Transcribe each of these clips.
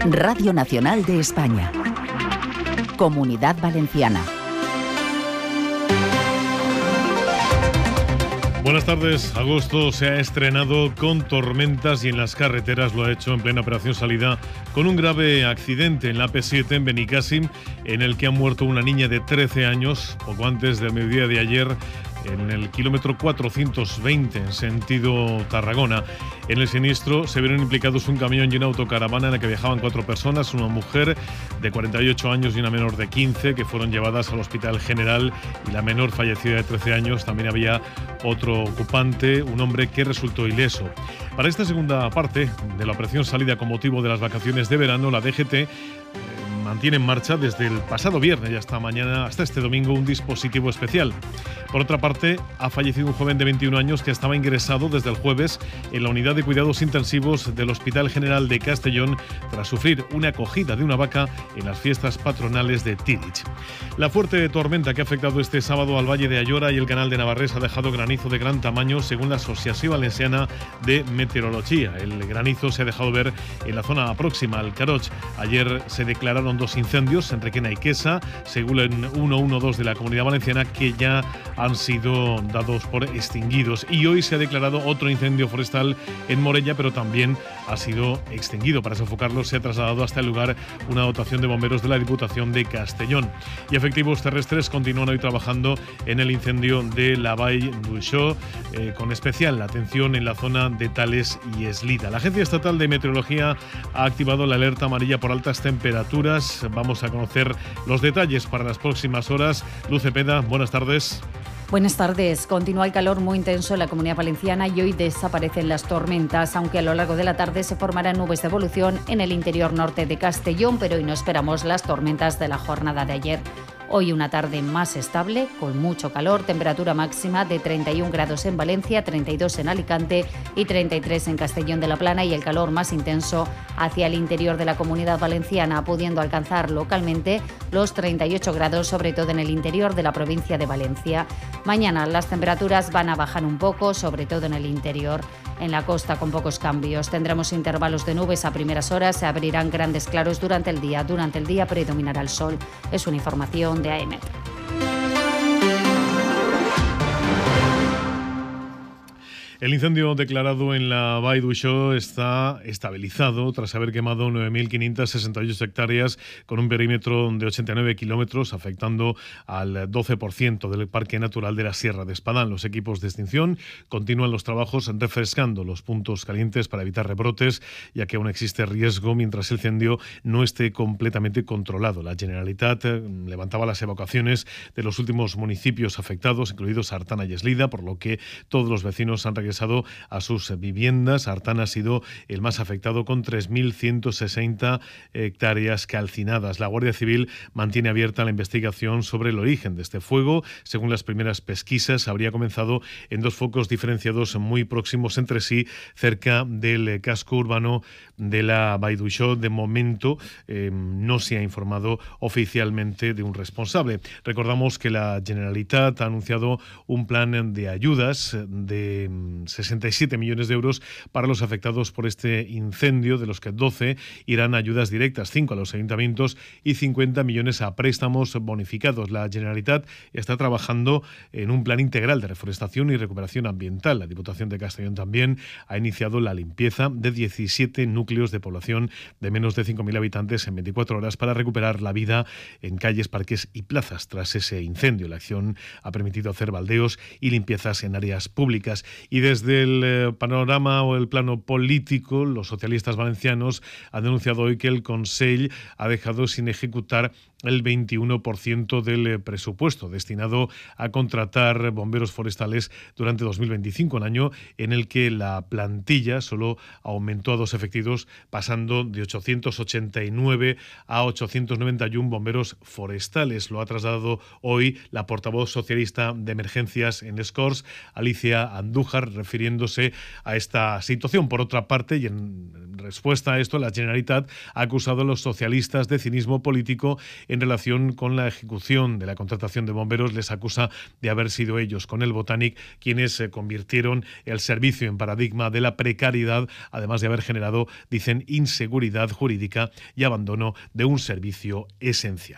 Radio Nacional de España. Comunidad Valenciana. Buenas tardes. Agosto se ha estrenado con tormentas y en las carreteras lo ha hecho en plena operación salida con un grave accidente en la AP7 en Benicàssim, en el que ha muerto una niña de 13 años, poco antes del mediodía de ayer, en el kilómetro 420 en sentido Tarragona. En el siniestro se vieron implicados un camión y una autocaravana en la que viajaban 4 personas, una mujer de 48 años y una menor de 15, que fueron llevadas al Hospital General, y la menor fallecida de 13 años. También había otro ocupante, un hombre que resultó ileso. Para esta segunda parte de la operación salida con motivo de las vacaciones de verano, la DGT mantiene en marcha desde el pasado viernes y hasta mañana, hasta este domingo, un dispositivo especial. Por otra parte, ha fallecido un joven de 21 años que estaba ingresado desde el jueves en la unidad de cuidados intensivos del Hospital General de Castellón tras sufrir una acogida de una vaca en las fiestas patronales de Tírig. La fuerte tormenta que ha afectado este sábado al Valle de Ayora y el Canal de Navarrés ha dejado granizo de gran tamaño, según la Asociación Valenciana de Meteorología. El granizo se ha dejado ver en la zona próxima al Caroch. Ayer se declararon 2 incendios en Requena y Quesa, según el 112 de la Comunidad Valenciana, que ya han sido dados por extinguidos. Y hoy se ha declarado otro incendio forestal en Morella, pero también ha sido extinguido. Para sofocarlo se ha trasladado hasta el lugar una dotación de bomberos de la Diputación de Castellón. Y efectivos terrestres continúan hoy trabajando en el incendio de la Vall d'Uixó, con especial atención en la zona de Tales y Eslida. La Agencia Estatal de Meteorología ha activado la alerta amarilla por altas temperaturas. Vamos a conocer los detalles para las próximas horas. Luz Cepeda, buenas tardes. Buenas tardes. Continúa el calor muy intenso en la Comunidad Valenciana y hoy desaparecen las tormentas, aunque a lo largo de la tarde se formarán nubes de evolución en el interior norte de Castellón, pero hoy no esperamos las tormentas de la jornada de ayer. Hoy una tarde más estable, con mucho calor, temperatura máxima de 31 grados en Valencia, 32 en Alicante y 33 en Castellón de la Plana, y el calor más intenso hacia el interior de la Comunidad Valenciana, pudiendo alcanzar localmente los 38 grados, sobre todo en el interior de la provincia de Valencia. Mañana las temperaturas van a bajar un poco, sobre todo en el interior. En la costa con pocos cambios. Tendremos intervalos de nubes a primeras horas, se abrirán grandes claros durante el día. Durante el día predominará el sol. Es una información de AEMET. El incendio declarado en la Vall d'Uixó está estabilizado tras haber quemado 9.568 hectáreas con un perímetro de 89 kilómetros, afectando al 12% del Parque Natural de la Sierra de Espadán. Los equipos de extinción continúan los trabajos refrescando los puntos calientes para evitar rebrotes, ya que aún existe riesgo mientras el incendio no esté completamente controlado. La Generalitat levantaba las evacuaciones de los últimos municipios afectados, incluidos Artana y Eslida, por lo que todos los vecinos han regresado a sus viviendas. Artana ha sido el más afectado, con 3.160 hectáreas calcinadas. La Guardia Civil mantiene abierta la investigación sobre el origen de este fuego. Según las primeras pesquisas, habría comenzado en 2 focos diferenciados muy próximos entre sí, cerca del casco urbano de la Vall d'Uixó. De momento no se ha informado oficialmente de un responsable. Recordamos que la Generalitat ha anunciado un plan de ayudas de 67 millones de euros para los afectados por este incendio, de los que 12 irán a ayudas directas, 5 a los ayuntamientos y 50 millones a préstamos bonificados. La Generalitat está trabajando en un plan integral de reforestación y recuperación ambiental. La Diputación de Castellón también ha iniciado la limpieza de 17 núcleos de población de menos de 5.000 habitantes en 24 horas para recuperar la vida en calles, parques y plazas tras ese incendio. La acción ha permitido hacer baldeos y limpiezas en áreas públicas. Y desde el panorama o el plano político, los socialistas valencianos han denunciado hoy que el Consell ha dejado sin ejecutar el 21% del presupuesto destinado a contratar bomberos forestales durante 2025, un año en el que la plantilla solo aumentó a 2 efectivos, pasando de 889 a 891 bomberos forestales. Lo ha trasladado hoy la portavoz socialista de emergencias en Les Corts, Alicia Andújar, refiriéndose a esta situación. Por otra parte, y en respuesta a esto, la Generalitat ha acusado a los socialistas de cinismo político en relación con la ejecución de la contratación de bomberos. Les acusa de haber sido ellos, con el Botànic, quienes convirtieron el servicio en paradigma de la precariedad, además de haber generado, dicen, inseguridad jurídica y abandono de un servicio esencial.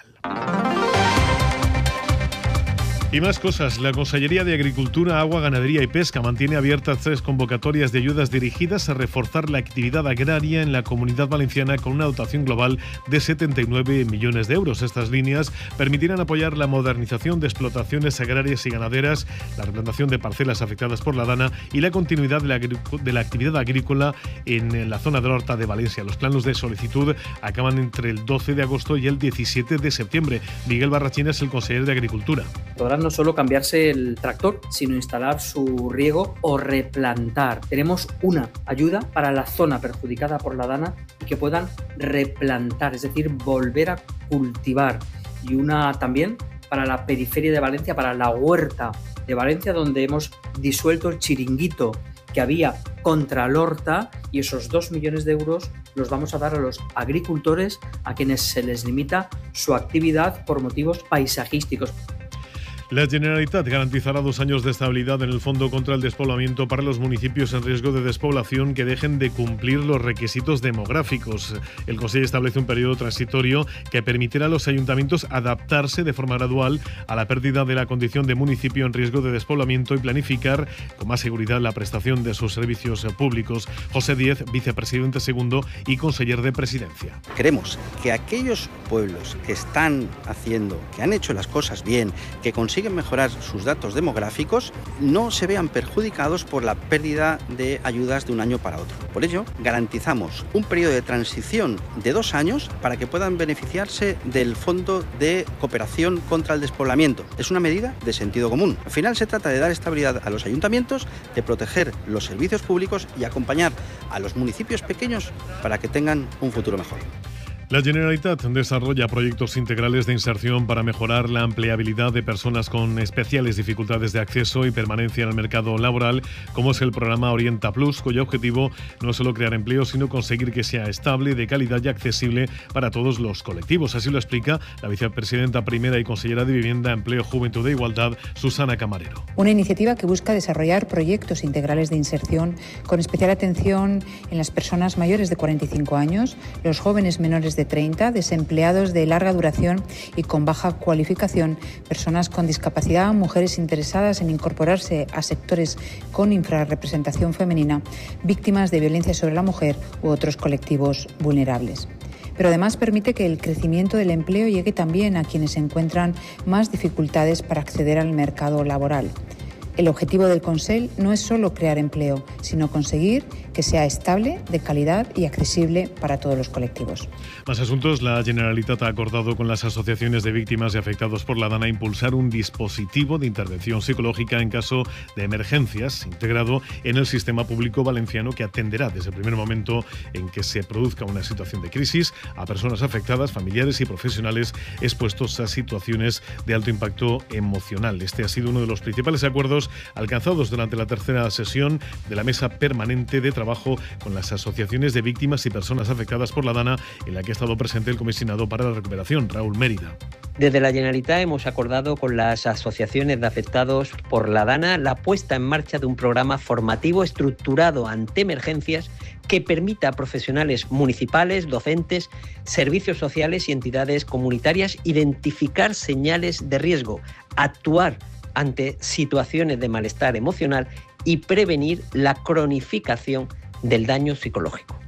Y más cosas. La Consellería de Agricultura, Agua, Ganadería y Pesca mantiene abiertas 3 convocatorias de ayudas dirigidas a reforzar la actividad agraria en la Comunidad Valenciana con una dotación global de 79 millones de euros. Estas líneas permitirán apoyar la modernización de explotaciones agrarias y ganaderas, la replantación de parcelas afectadas por la dana y la continuidad de la actividad agrícola en la zona de Horta de Valencia. Los planos de solicitud acaban entre el 12 de agosto y el 17 de septiembre. Miguel Barrachina es el consejero de Agricultura. Podrán no solo cambiarse el tractor, sino instalar su riego o replantar. Tenemos una ayuda para la zona perjudicada por la dana y que puedan replantar, es decir, volver a cultivar. Y una también para la periferia de Valencia, para la huerta de Valencia, donde hemos disuelto el chiringuito que había contra el Horta, y esos 2 millones de euros los vamos a dar a los agricultores a quienes se les limita su actividad por motivos paisajísticos. La Generalitat garantizará 2 años de estabilidad en el Fondo contra el Despoblamiento para los municipios en riesgo de despoblación que dejen de cumplir los requisitos demográficos. El Consejo establece un periodo transitorio que permitirá a los ayuntamientos adaptarse de forma gradual a la pérdida de la condición de municipio en riesgo de despoblamiento y planificar con más seguridad la prestación de sus servicios públicos. José Díez, vicepresidente segundo y conseller de Presidencia. Queremos que aquellos pueblos que están haciendo, que han hecho las cosas bien, que consiguen mejorar sus datos demográficos, no se vean perjudicados por la pérdida de ayudas de un año para otro. Por ello, garantizamos un periodo de transición de 2 años para que puedan beneficiarse del Fondo de Cooperación contra el Despoblamiento. Es una medida de sentido común. Al final se trata de dar estabilidad a los ayuntamientos, de proteger los servicios públicos y acompañar a los municipios pequeños para que tengan un futuro mejor. La Generalitat desarrolla proyectos integrales de inserción para mejorar la empleabilidad de personas con especiales dificultades de acceso y permanencia en el mercado laboral, como es el programa Orienta Plus, cuyo objetivo no es solo crear empleo, sino conseguir que sea estable, de calidad y accesible para todos los colectivos. Así lo explica la vicepresidenta primera y consellera de Vivienda, Empleo, Juventud e Igualdad, Susana Camarero. Una iniciativa que busca desarrollar proyectos integrales de inserción con especial atención en las personas mayores de 45 años, los jóvenes menores de 30, desempleados de larga duración y con baja cualificación, personas con discapacidad, mujeres interesadas en incorporarse a sectores con infrarrepresentación femenina, víctimas de violencia sobre la mujer u otros colectivos vulnerables. Pero además permite que el crecimiento del empleo llegue también a quienes encuentran más dificultades para acceder al mercado laboral. El objetivo del Consell no es solo crear empleo, sino conseguir que sea estable, de calidad y accesible para todos los colectivos. Más asuntos. La Generalitat ha acordado con las asociaciones de víctimas y afectados por la dana impulsar un dispositivo de intervención psicológica en caso de emergencias, integrado en el sistema público valenciano, que atenderá desde el primer momento en que se produzca una situación de crisis a personas afectadas, familiares y profesionales expuestos a situaciones de alto impacto emocional. Este ha sido uno de los principales acuerdos alcanzados durante la tercera sesión de la Mesa Permanente de Trabajo con las asociaciones de víctimas y personas afectadas por la dana, en la que ha estado presente el comisionado para la recuperación, Raúl Mérida. Desde la Generalitat hemos acordado con las asociaciones de afectados por la dana la puesta en marcha de un programa formativo estructurado ante emergencias que permita a profesionales municipales, docentes, servicios sociales y entidades comunitarias identificar señales de riesgo, actuar ante situaciones de malestar emocional y prevenir la cronificación del daño psicológico.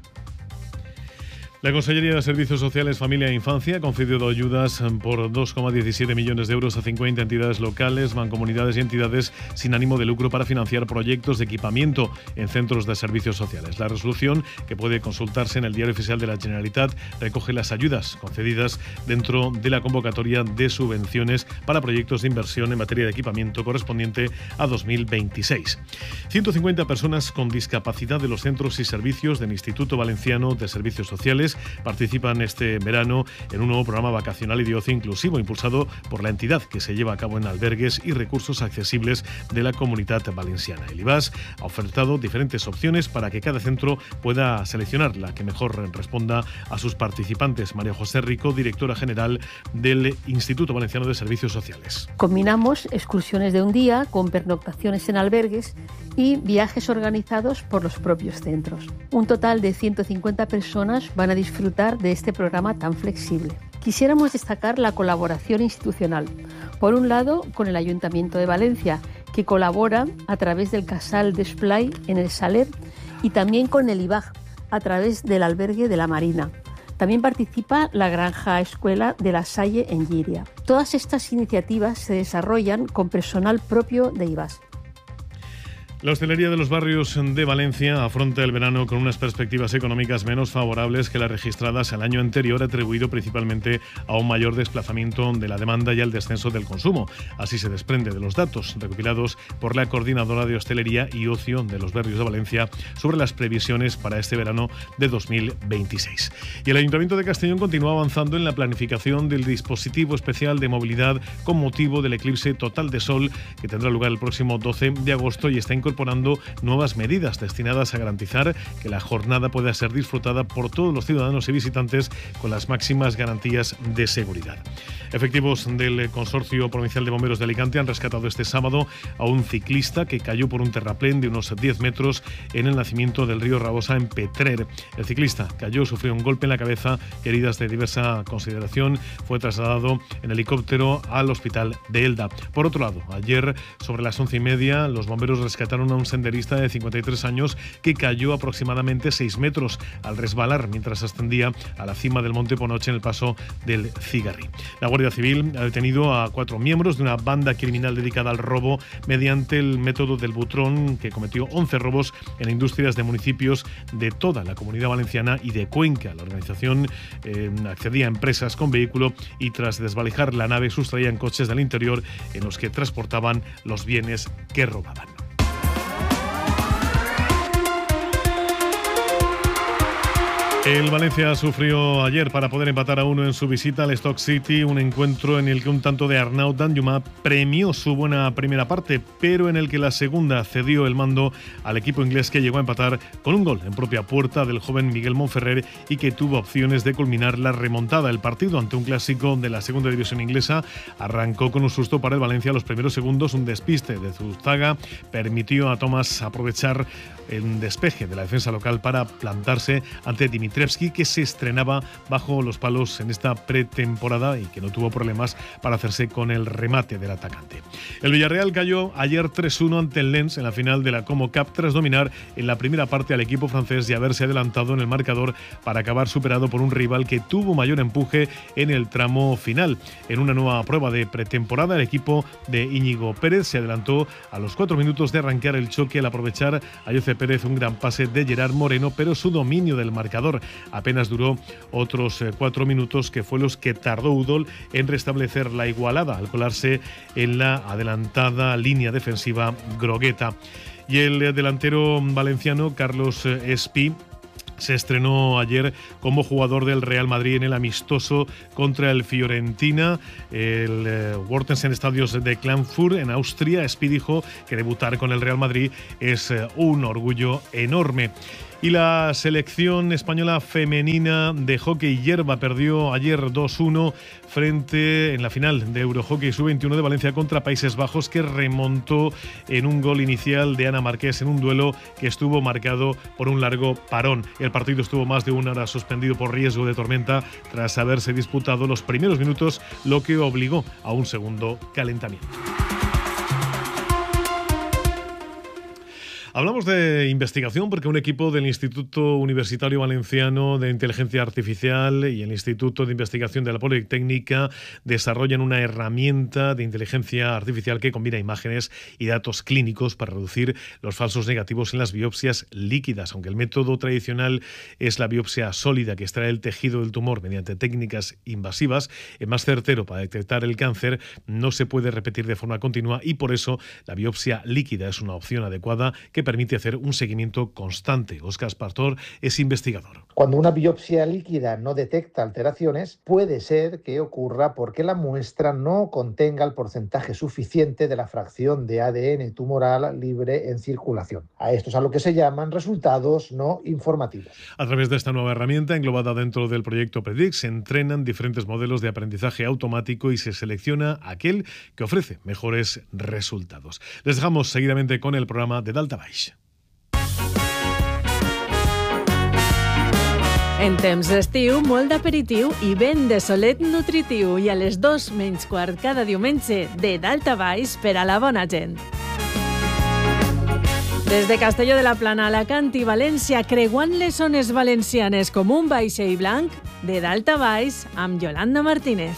La Consellería de Servicios Sociales, Familia e Infancia ha concedido ayudas por 2,17 millones de euros a 50 entidades locales, mancomunidades y entidades sin ánimo de lucro para financiar proyectos de equipamiento en centros de servicios sociales. La resolución, que puede consultarse en el Diario Oficial de la Generalitat, recoge las ayudas concedidas dentro de la convocatoria de subvenciones para proyectos de inversión en materia de equipamiento correspondiente a 2026. 150 personas con discapacidad de los centros y servicios del Instituto Valenciano de Servicios Sociales ciudades participan este verano en un nuevo programa vacacional y de ocio inclusivo impulsado por la entidad, que se lleva a cabo en albergues y recursos accesibles de la Comunitat Valenciana. El IVAS ha ofertado diferentes opciones para que cada centro pueda seleccionar la que mejor responda a sus participantes. María José Rico, directora general del Instituto Valenciano de Servicios Sociales. Combinamos excursiones de un día con pernoctaciones en albergues y viajes organizados por los propios centros. Un total de 150 personas van a disfrutar de este programa tan flexible. Quisiéramos destacar la colaboración institucional. Por un lado, con el Ayuntamiento de Valencia, que colabora a través del Casal d'Esplai en el Saler, y también con el IVAG, a través del albergue de la Marina. También participa la Granja Escuela de la Salle en Llíria. Todas estas iniciativas se desarrollan con personal propio de IVAS. La hostelería de los barrios de Valencia afronta el verano con unas perspectivas económicas menos favorables que las registradas el año anterior, atribuido principalmente a un mayor desplazamiento de la demanda y al descenso del consumo. Así se desprende de los datos recopilados por la Coordinadora de Hostelería y Ocio de los Barrios de Valencia sobre las previsiones para este verano de 2026. Y el Ayuntamiento de Castellón continúa avanzando en la planificación del dispositivo especial de movilidad con motivo del eclipse total de sol que tendrá lugar el próximo 12 de agosto y está incorporando nuevas medidas destinadas a garantizar que la jornada pueda ser disfrutada por todos los ciudadanos y visitantes con las máximas garantías de seguridad. Efectivos del Consorcio Provincial de Bomberos de Alicante han rescatado este sábado a un ciclista que cayó por un terraplén de unos 10 metros en el nacimiento del río Rabosa en Petrer. El ciclista cayó, sufrió un golpe en la cabeza, heridas de diversa consideración, fue trasladado en helicóptero al hospital de Elda. Por otro lado, ayer sobre las 11:30 los bomberos rescataron a un senderista de 53 años que cayó aproximadamente 6 metros al resbalar mientras ascendía a la cima del Monte Ponoche en el paso del Cigarrí. La Guardia Civil ha detenido a 4 miembros de una banda criminal dedicada al robo mediante el método del butrón, que cometió 11 robos en industrias de municipios de toda la Comunidad Valenciana y de Cuenca. La organización accedía a empresas con vehículo y tras desvalijar la nave sustraían coches del interior en los que transportaban los bienes que robaban. El Valencia sufrió ayer para poder empatar a 1 en su visita al Stoke City, un encuentro en el que un tanto de Arnaud Danjuma premió su buena primera parte, pero en el que la segunda cedió el mando al equipo inglés, que llegó a empatar con un gol en propia puerta del joven Miguel Monferrer y que tuvo opciones de culminar la remontada. El partido ante un clásico de la segunda división inglesa arrancó con un susto para el Valencia. Los primeros segundos, un despiste de Zustaga permitió a Thomas aprovechar el despeje de la defensa local para plantarse ante Dimitrievski, que se estrenaba bajo los palos en esta pretemporada y que no tuvo problemas para hacerse con el remate del atacante. El Villarreal cayó ayer 3-1 ante el Lens en la final de la Como Cup tras dominar en la primera parte al equipo francés y haberse adelantado en el marcador para acabar superado por un rival que tuvo mayor empuje en el tramo final. En una nueva prueba de pretemporada, el equipo de Íñigo Pérez se adelantó a los 4 minutos de arrancar el choque al aprovechar a Josep Pérez un gran pase de Gerard Moreno, pero su dominio del marcador apenas duró otros 4 minutos, que fue los que tardó Udol en restablecer la igualada al colarse en la adelantada línea defensiva grogueta. Y el delantero valenciano Carlos Espí se estrenó ayer como jugador del Real Madrid en el amistoso contra el Fiorentina, el Wortensen Stadios de Klagenfurt en Austria. Espí dijo que debutar con el Real Madrid es un orgullo enorme. Y la selección española femenina de hockey hierba perdió ayer 2-1 en la final de Eurohockey Sub-21 de Valencia contra Países Bajos, que remontó en un gol inicial de Ana Marqués en un duelo que estuvo marcado por un largo parón. El partido estuvo más de 1 hora suspendido por riesgo de tormenta tras haberse disputado los primeros minutos, lo que obligó a un segundo calentamiento. Hablamos de investigación porque un equipo del Instituto Universitario Valenciano de Inteligencia Artificial y el Instituto de Investigación de la Politécnica desarrollan una herramienta de inteligencia artificial que combina imágenes y datos clínicos para reducir los falsos negativos en las biopsias líquidas. Aunque el método tradicional es la biopsia sólida, que extrae el tejido del tumor mediante técnicas invasivas, es más certero para detectar el cáncer, no se puede repetir de forma continua y por eso la biopsia líquida es una opción adecuada que permite hacer un seguimiento constante. Óscar Pastor es investigador. Cuando una biopsia líquida no detecta alteraciones, puede ser que ocurra porque la muestra no contenga el porcentaje suficiente de la fracción de ADN tumoral libre en circulación. A esto es a lo que se llaman resultados no informativos. A través de esta nueva herramienta, englobada dentro del proyecto Predict, se entrenan diferentes modelos de aprendizaje automático y se selecciona aquel que ofrece mejores resultados. Les dejamos seguidamente con el programa de Dalta Baix. En temps d'estiu, molt d'aperitiu i vent de solet nutritiu. I a les 2:15 cada diumenge, de dalt a baix per a la bona gent. Des de Castelló de la Plana, Alacant i València, creuant les zones valencianes com un vaixell blanc, de dalt a baix, amb Yolanda Martínez.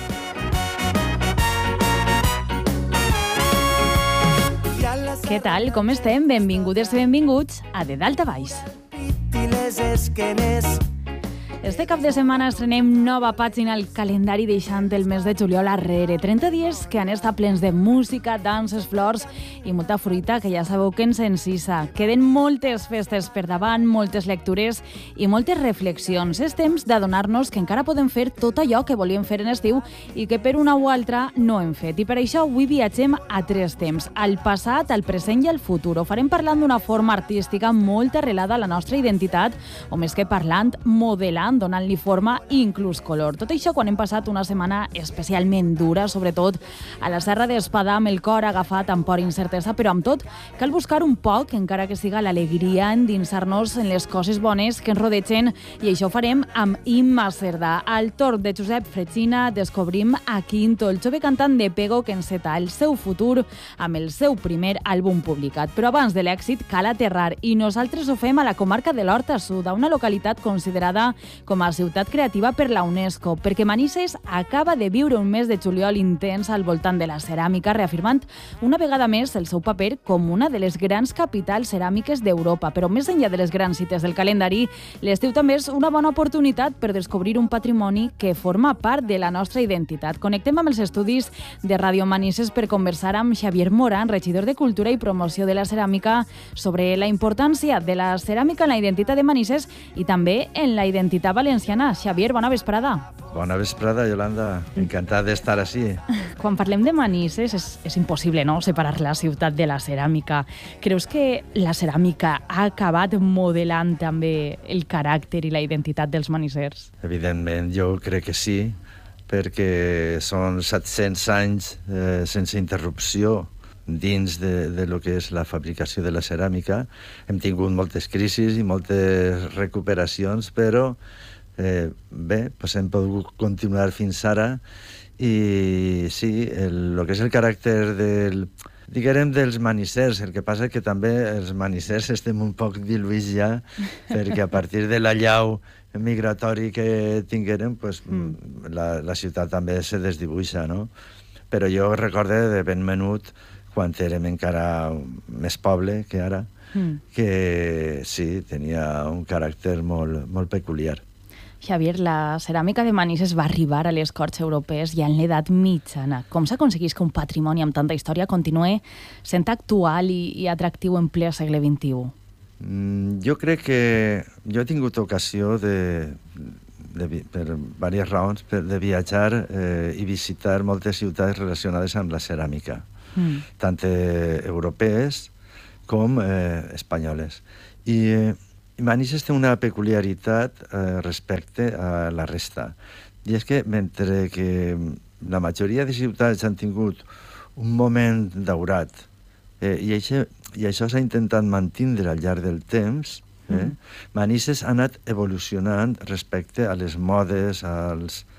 Què tal? Com estem? Benvingudes i benvinguts a De Dalt a Baix. Este cap de setmana estrenem nova pàgina al calendari deixant el mes de juliol arrere. 30 dies que han estat plens de música, danses, flors i molta fruita que ja sabeu que ens encisa. Queden moltes festes per davant, moltes lectures i moltes reflexions. És temps d'adonar-nos que encara podem fer tot allò que volíem fer en estiu i que per una o altra no hem fet. I per això avui viatgem a 3 temps, al passat, al present i al futur. Ho farem parlant d'una forma artística molt arrelada a la nostra identitat, o més que parlant, modelant, donant-li forma i inclús color. Tot això quan hem passat una setmana especialment dura, sobretot a la Serra d'Espadà, amb el cor agafat amb por i incertesa, però amb tot cal buscar un poc, encara que siga l'alegria, endinsar-nos en les coses bones que ens rodegen, i això ho farem amb Imma Cerdà. Al torn de Josep Fregina descobrim a Quinto, el jove cantant de Pego que enceta el seu futur amb el seu primer àlbum publicat. Però abans de l'èxit cal aterrar, i nosaltres ho fem a la comarca de l'Horta Sud, a una localitat considerada com a ciutat creativa per la UNESCO, perquè Manises acaba de viure un mes de juliol intens al voltant de la ceràmica, reafirmant una vegada més el seu paper com una de les grans capitals ceràmiques d'Europa. Però més enllà de les grans cites del calendari, l'estiu també és una bona oportunitat per descobrir un patrimoni que forma part de la nostra identitat. Connectem amb els estudis de Ràdio Manises per conversar amb Xavier Moran, regidor de Cultura i Promoció de la Ceràmica, sobre la importància de la ceràmica en la identitat de Manises i també en la identitat valenciana. Xavier, bona vesprada. Bona vesprada, Yolanda. Encantat d'estar així. Quan parlem de Manises és impossible, no?, separar la ciutat de la ceràmica. Creus que la ceràmica ha acabat modelant també el caràcter i la identitat dels manisers? Evidentment, jo crec que sí, perquè són 700 anys sense interrupció dins de lo que és la fabricació de la ceràmica. Hem tingut moltes crisis i moltes recuperacions, però bé, doncs hem pogut continuar fins ara. I sí, el que és el caràcter dels manissers, el que passa que també els manissers estem un poc diluïts ja, perquè a partir de la llau migratori que tinguérem, pues, la ciutat també se desdibuixa, no? Però jo recorde de ben menut, quan érem encara més poble que ara, que sí, tenia un caràcter molt peculiar. Xavier, la ceràmica de Manises va arribar a les corts europees ja en l'edat mitjana. Com s'aconsegueix que un patrimoni amb tanta història continue sent actual i atractiu en ple segle XXI? Jo crec que jo he tingut ocasió per diverses raons de viatjar i visitar moltes ciutats relacionades amb la ceràmica, tant europees com espanyoles. I Manises té una peculiaritat respecte a la resta. I és que mentre que la majoria de ciutats han tingut un moment daurat i això s'ha intentat mantindre al llarg del temps, Manises ha anat evolucionant respecte a les modes, a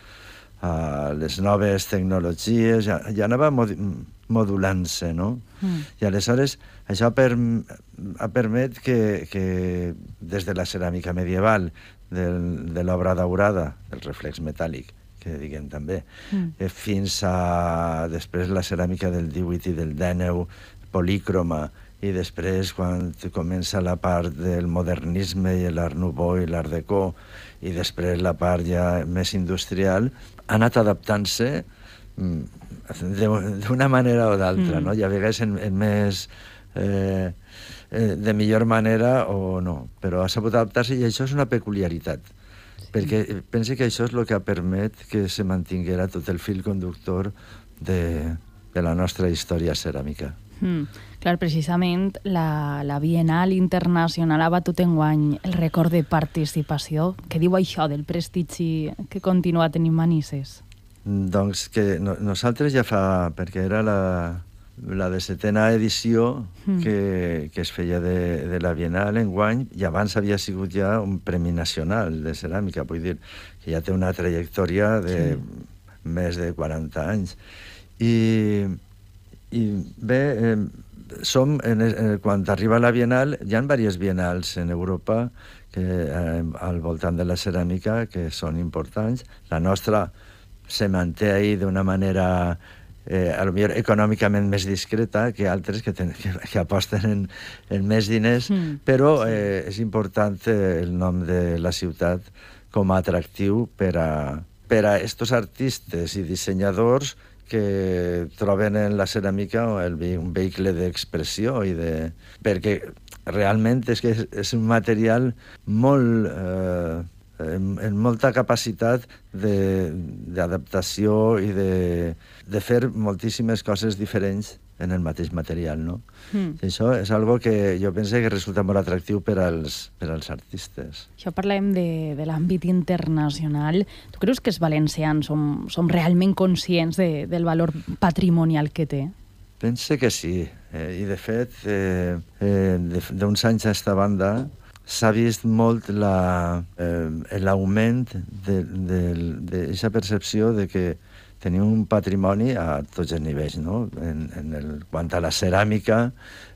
les noves tecnologies, ja anava modulant-se, no? I aleshores això ha permès que des de la ceràmica medieval, de l'obra daurada, del reflex metàl·lic, que diguem també, fins a després la ceràmica del 18 i del 19, polícroma, i després quan comença la part del modernisme i l'art nouveau i l'art déco, i després la part ja més industrial, ha anat adaptant-se d'una manera o d'altra, no? I a vegades en de millor manera o no, però ha sabut adaptar-se i això és una peculiaritat, perquè penso que això és el que ha permet que se mantinguera tot el fil conductor de la nostra història ceràmica. Clar, precisament la Bienal Internacional ha batut enguany el rècord de participació. Què diu això del prestigi que continua tenint Manises? Doncs que nosaltres ja fa, perquè era la 17a edició que es feia de la Bienal enguany, i abans havia sigut ja un Premi Nacional de Ceràmica, vull dir que ja té una trajectòria de més de 40 anys. I bé, quan arriba la Bienal, hi ha diverses bienals en Europa al voltant de la ceràmica que són importants. La nostra se manté ahí d'una manera potser econòmicament més discreta que altres que aposten en més diners, però és important el nom de la ciutat com a atractiu per a estos artistes i dissenyadors que troben en la ceràmica un vehicle d'expressió perquè realment és que és un material molt amb molta capacitat d'adaptació i de fer moltíssimes coses diferents en el mateix material, no? Això és algo que jo penso que resulta molt atractiu per als artistes. Això parlem de l'àmbit internacional. Tu creus que els valencians som realment conscients del valor patrimonial que té? Pense que sí. I, de fet, d'uns anys a esta banda s'ha vist molt l'augment d'aquesta percepció de que tenim un patrimoni a tots els nivells, no? Quant a la ceràmica,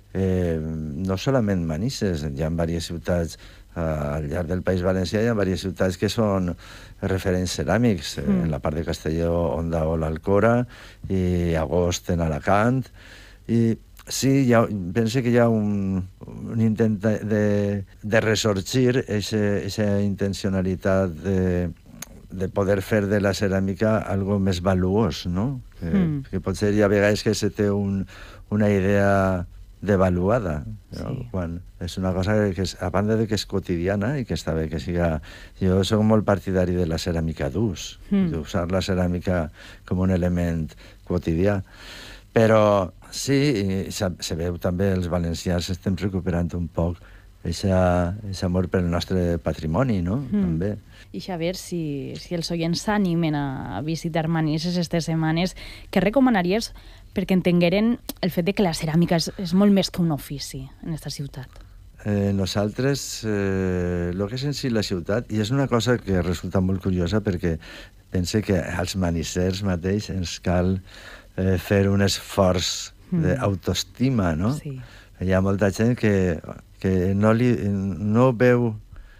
no solament Manises, hi ha diverses ciutats al llarg del País Valencià, hi ha diverses ciutats que són referents ceràmics, en la part de Castelló, Onda o l'Alcora, i Agost en Alacant, i sí, penso que hi ha un intent de ressorgir aquesta intencionalitat de poder fer de la ceràmica algo més valuós, no? Que potser hi ha vegades que se té una idea devaluada, quan és una cosa que, a banda de que és quotidiana i que està bé que siga... Jo soc molt partidari de la ceràmica d'ús, d'usar la ceràmica com un element quotidià. Però sí, se veu també, els valencians estem recuperant un poc aquest amor pel nostre patrimoni, no? També. I Xavier, si els oients s'animen a visitar Manises aquestes setmanes, què recomanaries perquè entengueren el fet de que la ceràmica és molt més que un ofici en aquesta ciutat? Nosaltres, el que és en si la ciutat, i és una cosa que resulta molt curiosa perquè pense que als manisers mateix ens cal fer un esforç d'autoestima, no? Sí. Hi ha molta gent que no veu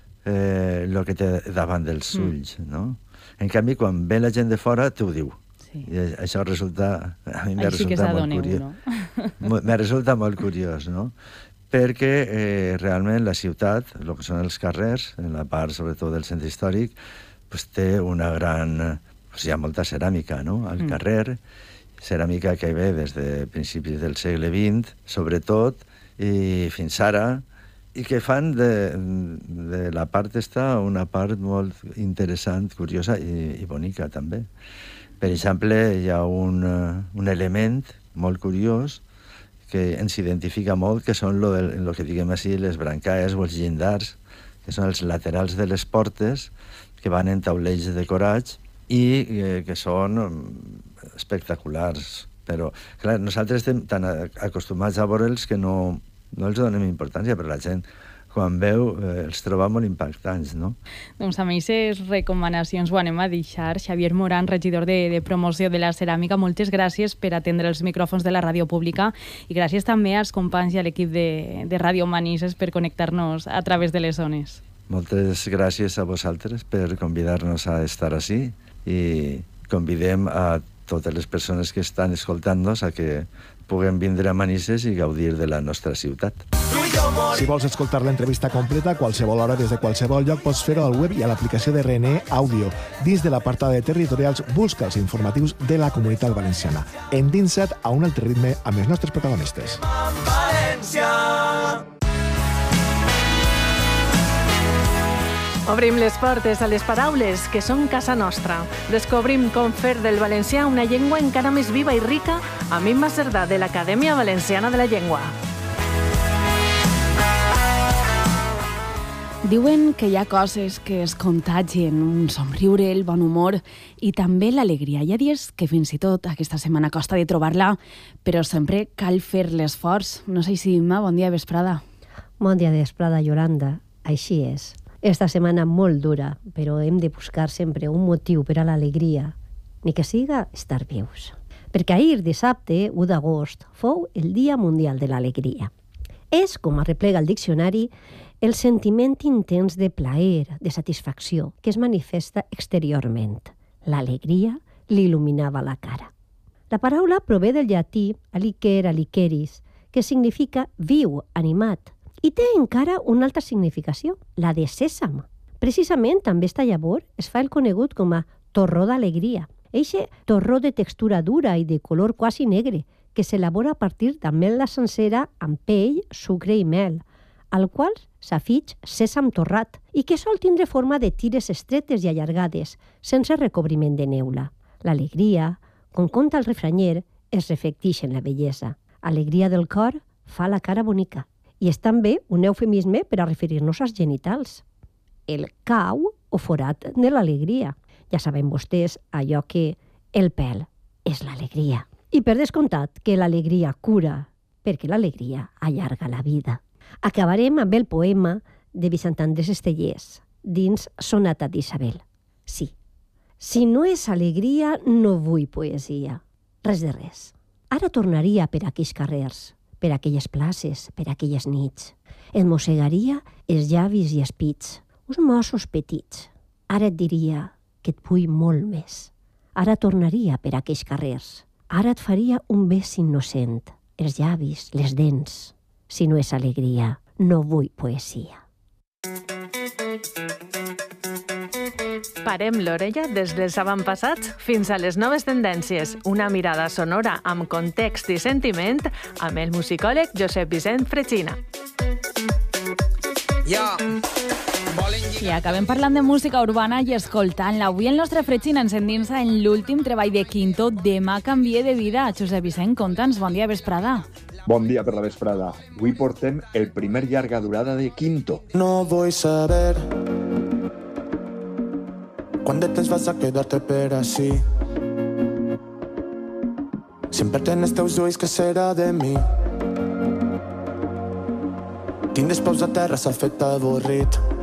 el que té davant dels ulls, no? En canvi, quan ve la gent de fora, t'ho diu. Sí. I això resulta... A mi me resulta molt curiós. No? Me resulta molt curiós, no? Perquè realment la ciutat, el que són els carrers, en la part sobretot del centre històric, té una gran... Hi ha molta ceràmica, no?, al carrer, ceràmica que ve des de principis del segle XX, sobretot, i fins ara, i que fan de la part una part molt interessant, curiosa i bonica, també. Per exemple, hi ha un element molt curiós que ens identifica molt, que són el que diguem així, les brancaes o els llindars, que són els laterals de les portes, que van en taulells decorats i que són espectaculars. Però, clar, nosaltres estem tan acostumats a veure'ls que no els donem importància, però la gent, quan veu, els troba molt impactants, no? Doncs amb aquestes recomanacions ho anem a deixar. Xavier Moran, regidor de promoció de la ceràmica, moltes gràcies per atendre els micròfons de la ràdio pública i gràcies també als companys i a l'equip de Ràdio Manises per connectar-nos a través de les zones. Moltes gràcies a vosaltres per convidar-nos a estar ací i convidem a totes les persones que estan escoltant-nos a que puguem vindre a Manises i gaudir de la nostra ciutat. Si vols escoltar l'entrevista completa a qualsevol hora des de qualsevol lloc, pots fer-ho al web i a l'aplicació de RNE Àudio. Dins de l'apartat de territorials, busca els informatius de la Comunitat Valenciana. Endinsa't a un altre ritme amb els nostres protagonistes. València. Obrim les portes a les paraules que són casa nostra. Descobrim com fer del valencià una llengua encara més viva i rica amb Imma Cerdà, de l'Acadèmia Valenciana de la Llengua. Diuen que hi ha coses que es contagien, un somriure, el bon humor i també l'alegria. Hi ha dies que fins i tot aquesta setmana costa de trobar-la, però sempre cal fer l'esforç. No sé si, Imma, bon dia de vesprada. Bon dia de vesprada, Yolanda. Així és. Esta setmana molt dura, però hem de buscar sempre un motiu per a l'alegria, ni que siga estar vius. Perquè ahir, dissabte, 1 d'agost, fou el Dia Mundial de l'Alegria. És, com arreplega el diccionari, el sentiment intens de plaer, de satisfacció, que es manifesta exteriorment. L'alegria li il·luminava la cara. La paraula prové del llatí aliquer, aliqueris, que significa viu, animat, i té encara una altra significació, la de sèsam. Precisament amb esta llavor es fa el conegut com a torró d'alegria. Eixe torró de textura dura i de color quasi negre, que s'elabora a partir d'ametla sencera amb pell, sucre i mel, al qual s'afig sèsam torrat i que sol tindre forma de tires estretes i allargades, sense recobriment de neula. L'alegria, com conta el refranyer, es reflecteix en la bellesa. Alegria del cor fa la cara bonica. I és també un eufemisme per a referir-nos als genitals. El cau o forat de l'alegria. Ja saben vostès allò que el pèl és l'alegria. I per descomptat que l'alegria cura, perquè l'alegria allarga la vida. Acabarem amb el poema de Vicent Andrés Estellés, dins Sonata d'Isabel. Sí, si no és alegria, no vull poesia. Res de res. Ara tornaria per aquells carrers, per aquelles places, per aquelles nits. Et mossegaria els llavis i els pits, uns mossos petits. Ara et diria que et vull molt més. Ara tornaria per aquells carrers. Ara et faria un bes innocent, els llavis, les dents. Si no és alegria, no vull poesia. Parem l'orella des dels avantpassats fins a les noves tendències. Una mirada sonora amb context i sentiment amb el musicòleg Josep Vicent Fretxina. I acabem parlant de música urbana i escoltant-la. Avui el nostre Fretxina ens endinsa en l'últim treball de Quinto, Demà canvié de vida. Josep Vicent, conta'ns, bon dia vesprada. Bon dia per la vesprada. Avui portem el primer llarga durada de Quinto. No vull saber quant de temps vas a quedar-te per així. Sempre tens teus ulls, que serà de mi? Tinc dels peus a terra, s'ha fet avorrit.